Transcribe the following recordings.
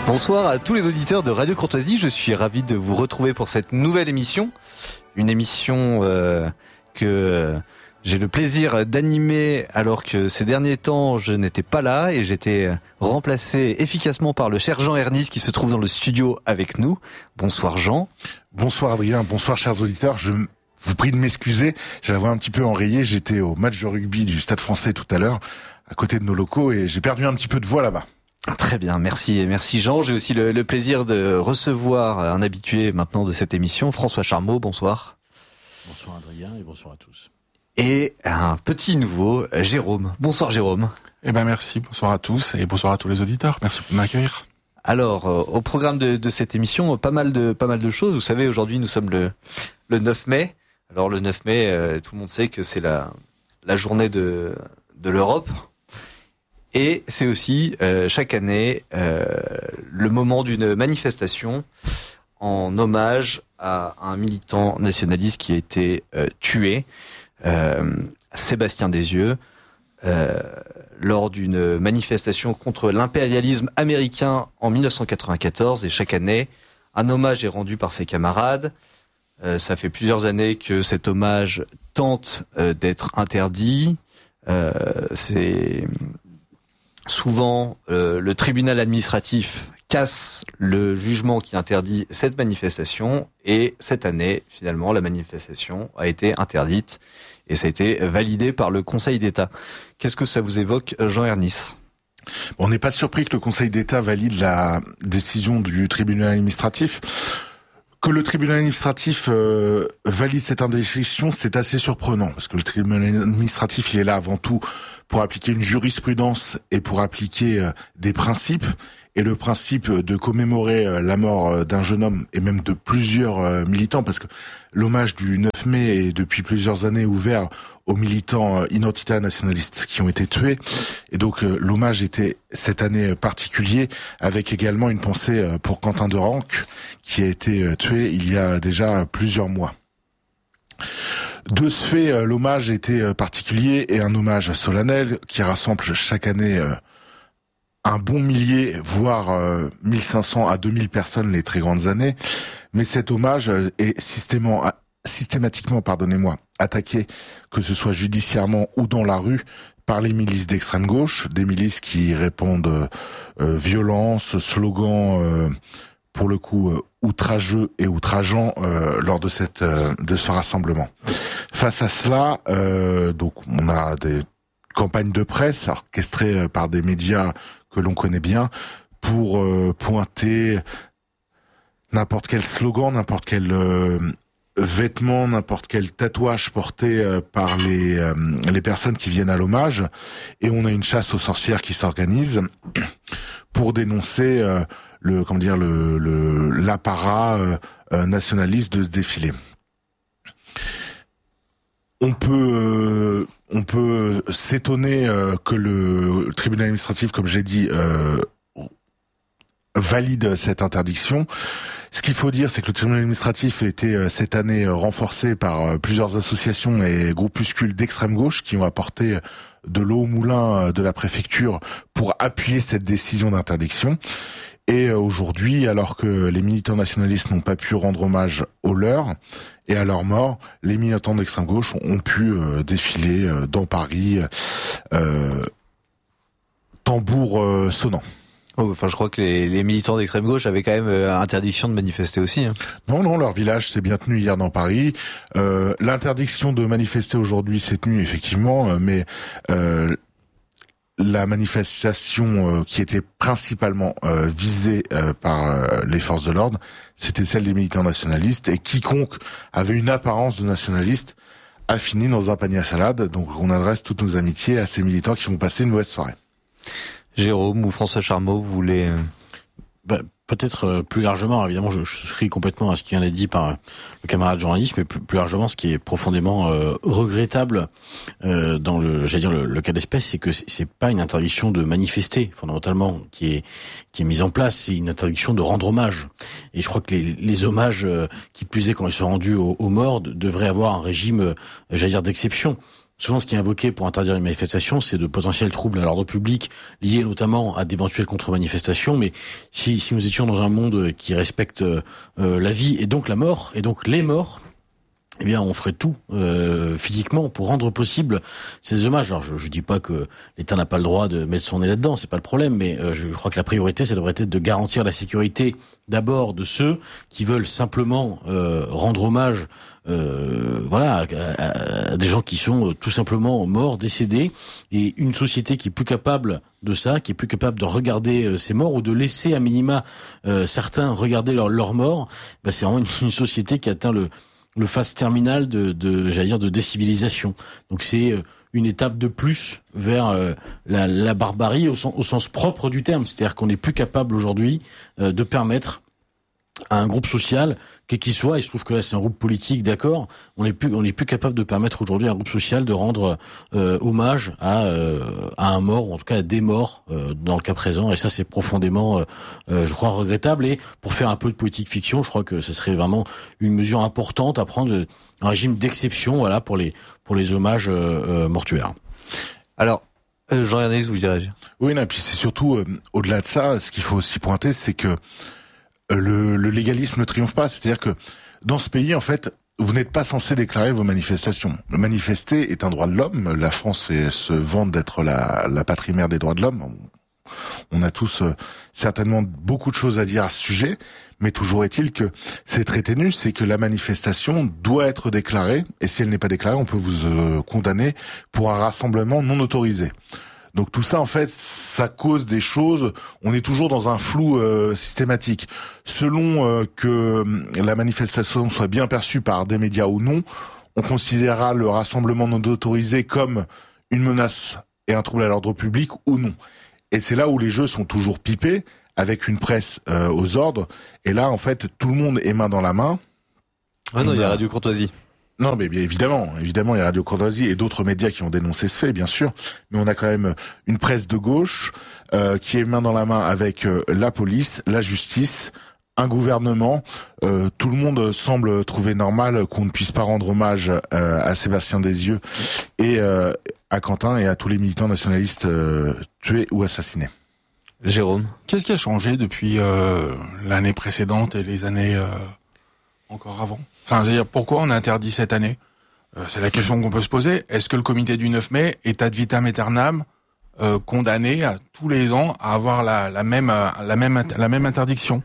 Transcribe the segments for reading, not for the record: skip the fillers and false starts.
Bonsoir à tous les auditeurs de Radio Courtoisie, je suis ravi de vous retrouver pour cette nouvelle émission. Une émission que j'ai le plaisir d'animer alors que ces derniers temps je n'étais pas là et j'étais remplacé efficacement par le cher Jean Ernest qui se trouve dans le studio avec nous. Bonsoir Jean. Bonsoir Adrien, bonsoir chers auditeurs. Je vous prie de m'excuser, j'ai la voix un petit peu enrayée, j'étais au match de rugby du Stade Français tout à l'heure, à côté de nos locaux et j'ai perdu un petit peu de voix là-bas. Très bien, merci Jean. J'ai aussi le plaisir de recevoir un habitué maintenant de cette émission, François Charmeau, bonsoir. Bonsoir Adrien et bonsoir à tous. Et un petit nouveau, Jérôme. Bonsoir Jérôme. Merci, bonsoir à tous et bonsoir à tous les auditeurs. Merci de m'accueillir. Alors, au programme de cette émission, pas mal de choses. Vous savez, aujourd'hui nous sommes le 9 mai. Alors le 9 mai, tout le monde sait que c'est la journée de l'Europe. Et c'est aussi chaque année le moment d'une manifestation en hommage à un militant nationaliste qui a été tué, Sébastien Desieux, lors d'une manifestation contre l'impérialisme américain en 1994. Et chaque année, un hommage est rendu par ses camarades. Ça fait plusieurs années que cet hommage tente d'être interdit. C'est souvent le tribunal administratif casse le jugement qui interdit cette manifestation et cette année, finalement, la manifestation a été interdite et ça a été validé par le Conseil d'État. Qu'est-ce que ça vous évoque, Jean Ernest ? On n'est pas surpris que le Conseil d'État valide la décision du tribunal administratif. Que le tribunal administratif valide cette interdiction, c'est assez surprenant, parce que le tribunal administratif, il est là avant tout pour appliquer une jurisprudence et pour appliquer des principes. Et le principe de commémorer la mort d'un jeune homme et même de plusieurs militants, parce que l'hommage du 9 mai est depuis plusieurs années ouvert aux militants identitaires nationalistes qui ont été tués. Et donc l'hommage était cette année particulier, avec également une pensée pour Quentin de Ranc, qui a été tué il y a déjà plusieurs mois. De ce fait, l'hommage était particulier et un hommage solennel qui rassemble chaque année un bon millier, voire 1500 à 2000 personnes les très grandes années. Mais cet hommage est systématiquement, attaqué, que ce soit judiciairement ou dans la rue, par les milices d'extrême gauche, des milices qui répondent violence, slogans, pour le coup outrageux et outrageants lors de ce rassemblement. Face à cela, donc on a des campagnes de presse orchestrées par des médias que l'on connaît bien pour pointer n'importe quel slogan, n'importe quel vêtement, n'importe quel tatouage porté par les personnes qui viennent à l'hommage. Et on a une chasse aux sorcières qui s'organise pour dénoncer l'apparat nationaliste de ce défilé. On peut s'étonner que le tribunal administratif, comme j'ai dit, valide cette interdiction. Ce qu'il faut dire, c'est que le tribunal administratif a été cette année renforcé par plusieurs associations et groupuscules d'extrême gauche qui ont apporté de l'eau au moulin de la préfecture pour appuyer cette décision d'interdiction. Et aujourd'hui, alors que les militants nationalistes n'ont pas pu rendre hommage aux leurs et à leur mort, les militants d'extrême gauche ont pu défiler dans Paris, tambour sonnant. Oh, enfin, je crois que les militants d'extrême gauche avaient quand même interdiction de manifester aussi. Hein. Non, leur village s'est bien tenu hier dans Paris. L'interdiction de manifester aujourd'hui s'est tenue effectivement, mais la manifestation qui était principalement visée par les forces de l'ordre, c'était celle des militants nationalistes, et quiconque avait une apparence de nationaliste a fini dans un panier à salade. Donc on adresse toutes nos amitiés à ces militants qui vont passer une mauvaise soirée. Jérôme ou François Charmeau, vous voulez... Peut-être plus largement, évidemment, je souscris complètement à ce qui vient d'être dit par le camarade journaliste, mais plus largement, ce qui est profondément regrettable dans le cas d'espèce, c'est que c'est pas une interdiction de manifester, fondamentalement, qui est mise en place, c'est une interdiction de rendre hommage. Et je crois que les hommages, qui plus est quand ils sont rendus aux morts, devraient avoir un régime, d'exception. souvent ce qui est invoqué pour interdire une manifestation, c'est de potentiels troubles à l'ordre public liés notamment à d'éventuelles contre-manifestations. Mais si nous étions dans un monde qui respecte la vie et donc la mort, et donc les morts, eh bien, on ferait tout physiquement pour rendre possible ces hommages. Alors, je dis pas que l'État n'a pas le droit de mettre son nez là-dedans, c'est pas le problème, mais je crois que la priorité, ça devrait être de garantir la sécurité d'abord de ceux qui veulent simplement rendre hommage, à des gens qui sont tout simplement morts, décédés, et une société qui est plus capable de ça, qui est plus capable de regarder ces morts ou de laisser à minima certains regarder leur mort. Ben, c'est vraiment une société qui atteint le phase terminale de décivilisation. Donc c'est une étape de plus vers la barbarie au sens propre du terme. C'est-à-dire qu'on n'est plus capable aujourd'hui de permettre à un groupe social, quel qu'il soit, il se trouve que là c'est un groupe politique, d'accord, on n'est plus capable de permettre aujourd'hui à un groupe social de rendre hommage à un mort, ou en tout cas à des morts dans le cas présent, et ça c'est profondément, je crois, regrettable. Et pour faire un peu de politique fiction, je crois que ce serait vraiment une mesure importante à prendre, un régime d'exception, voilà, pour les hommages mortuaires. Alors, Jean-Ernest, vous direz. Oui, non, et puis c'est surtout, au-delà de ça, ce qu'il faut aussi pointer, c'est que le légalisme ne triomphe pas. C'est-à-dire que dans ce pays, en fait, vous n'êtes pas censé déclarer vos manifestations. Manifester est un droit de l'homme. La France se vante d'être la patrie mère des droits de l'homme. On a tous certainement beaucoup de choses à dire à ce sujet, mais toujours est-il que c'est très ténu, c'est que la manifestation doit être déclarée, et si elle n'est pas déclarée, on peut vous condamner pour un rassemblement non autorisé. Donc tout ça, en fait, ça cause des choses. On est toujours dans un flou systématique. Selon que la manifestation soit bien perçue par des médias ou non, on considérera le rassemblement non autorisé comme une menace et un trouble à l'ordre public ou non. Et c'est là où les jeux sont toujours pipés, avec une presse aux ordres. Et là, en fait, tout le monde est main dans la main. Ah non, il y a Radio Courtoisie. Non, mais bien évidemment, il y a Radio Courtoisie et d'autres médias qui ont dénoncé ce fait, bien sûr. Mais on a quand même une presse de gauche qui est main dans la main avec la police, la justice, un gouvernement. Tout le monde semble trouver normal qu'on ne puisse pas rendre hommage à Sébastien Desieux et à Quentin et à tous les militants nationalistes tués ou assassinés. Jérôme. Qu'est-ce qui a changé depuis l'année précédente et les années encore avant? Enfin, c'est-à-dire, pourquoi on a interdit cette année? C'est la question qu'on peut se poser. Est-ce que le comité du 9 mai est ad vitam aeternam condamné à tous les ans à avoir la même interdiction?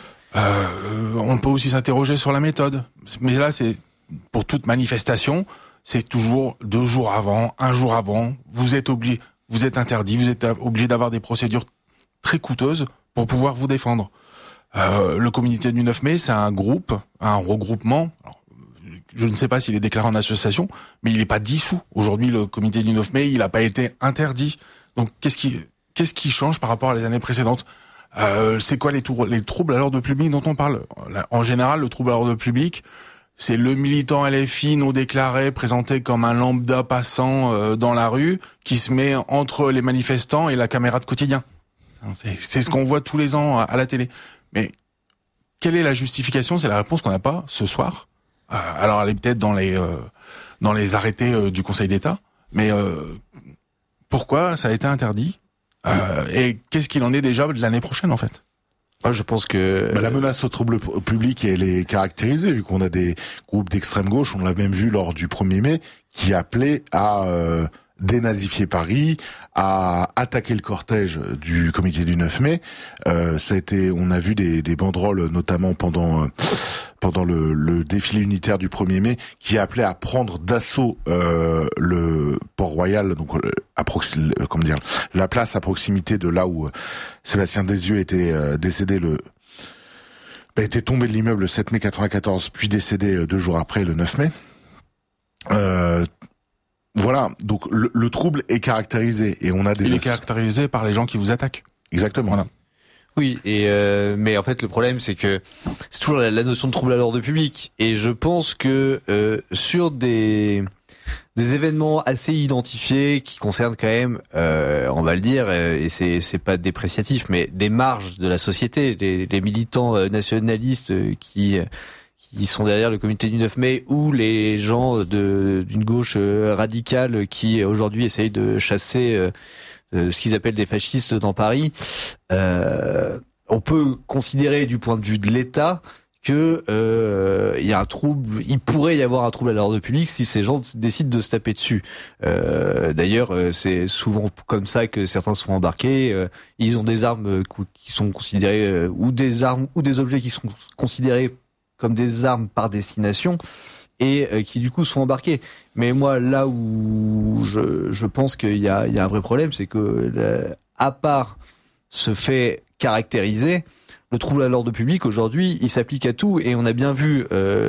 On peut aussi s'interroger sur la méthode. Mais là, c'est pour toute manifestation, c'est toujours 2 jours avant, 1 jour avant. Vous êtes interdit, vous êtes obligé d'avoir des procédures très coûteuses pour pouvoir vous défendre. Le comité du 9 mai, c'est un regroupement. Alors, je ne sais pas s'il est déclaré en association, mais il n'est pas dissous. Aujourd'hui, le comité du 9 mai, il n'a pas été interdit. Donc, qu'est-ce qui change par rapport à les années précédentes? C'est quoi les troubles à l'ordre public dont on parle? En général, le trouble à l'ordre public, c'est le militant LFI non déclaré, présenté comme un lambda passant dans la rue, qui se met entre les manifestants et la caméra de quotidien. C'est ce qu'on voit tous les ans à la télé. Mais quelle est la justification? C'est la réponse qu'on n'a pas ce soir. Alors elle est peut-être dans les arrêtés du Conseil d'État, mais pourquoi ça a été interdit et qu'est-ce qu'il en est déjà de l'année prochaine en fait? Je pense que la menace au trouble public, elle est caractérisée vu qu'on a des groupes d'extrême gauche, on l'a même vu lors du 1er mai, qui appelaient à dénazifier Paris, à attaquer le cortège du comité du 9 mai. On a vu des banderoles, notamment pendant le défilé unitaire du 1er mai, qui appelaient à prendre d'assaut le Port-Royal, donc la place à proximité de là où Sébastien Desieux était décédé était tombé de l'immeuble le 7 mai 94, puis décédé 2 jours après, le 9 mai. Voilà, donc le trouble est caractérisé et on a Il est caractérisé par les gens qui vous attaquent. Exactement. Voilà. Oui, mais en fait le problème c'est que c'est toujours la notion de trouble à l'ordre public, et je pense que sur des événements assez identifiés qui concernent quand même, on va le dire, et c'est pas dépréciatif, mais des marges de la société, les militants nationalistes qui qui sont derrière le comité du 9 mai ou les gens d'une gauche radicale qui aujourd'hui essayent de chasser ce qu'ils appellent des fascistes dans Paris, on peut considérer du point de vue de l'État que il pourrait y avoir un trouble à l'ordre public si ces gens décident de se taper dessus. D'ailleurs, c'est souvent comme ça que certains sont embarqués. Ils ont des armes qui sont considérées ou des objets qui sont considérés comme des armes par destination et qui du coup sont embarqués. Mais moi, là où je pense qu'il y a un vrai problème, c'est que à part ce fait caractérisé, le trouble à l'ordre public aujourd'hui, il s'applique à tout, et on a bien vu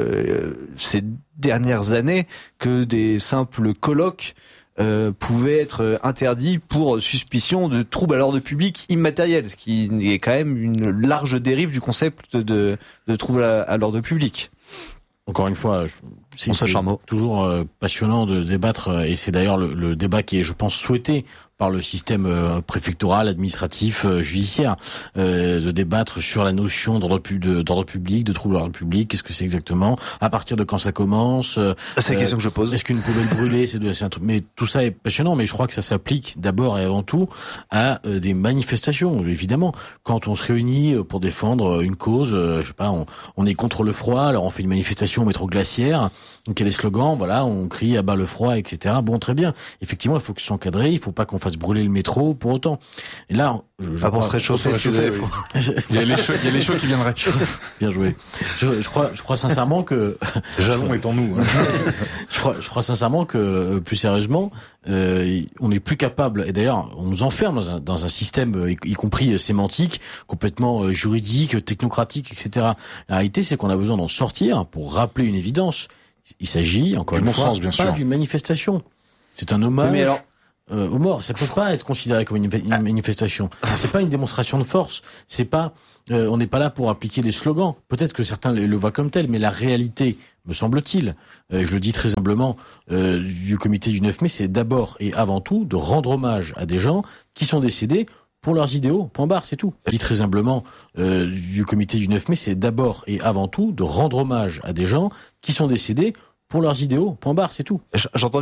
ces dernières années que des simples colloques pouvaient être interdits pour suspicion de trouble à l'ordre public immatériel, ce qui est quand même une large dérive du concept de trouble à l'ordre public. Encore une fois, c'est toujours passionnant de débattre, et c'est d'ailleurs le débat qui est, je pense, souhaité par le système préfectoral, administratif, judiciaire, de débattre sur la notion d'ordre public, de trouble à l'ordre public. Qu'est-ce que c'est exactement? À partir de quand ça commence? C'est la question que je pose. Est-ce qu'une poubelle brûlée, c'est un truc? Mais tout ça est passionnant, mais je crois que ça s'applique d'abord et avant tout à des manifestations. Évidemment, quand on se réunit pour défendre une cause, je sais pas, on est contre le froid, alors on fait une manifestation au métro Glacière. Donc il y a les slogans, voilà, on crie à bas le froid, etc. Bon, très bien. Effectivement, il faut que ce soit encadré, il faut pas qu'on fasse brûler le métro pour autant. Et là, pour se réchauffer, il y a les chauds qui viendraient. Bien joué. Je crois sincèrement que Jalon est en nous. Hein. je crois sincèrement que, plus sérieusement, on n'est plus capable, et d'ailleurs on nous enferme dans un système, y compris sémantique, complètement juridique, technocratique, etc. La réalité, c'est qu'on a besoin d'en sortir pour rappeler une évidence. Il s'agit, encore une fois, pas d'une manifestation. C'est un hommage. Mais alors, aux morts, ça peut pas être considéré comme une manifestation. C'est pas une démonstration de force. C'est pas, on n'est pas là pour appliquer des slogans. Peut-être que certains le voient comme tel, mais la réalité, me semble-t-il, je le dis très humblement, du comité du 9 mai, c'est d'abord et avant tout de rendre hommage à des gens qui sont décédés pour leurs idéaux. Point barre, c'est tout. Je dis très humblement, du comité du 9 mai, c'est d'abord et avant tout de rendre hommage à des gens qui sont décédés pour leurs idéaux. Point barre, c'est tout. J'entends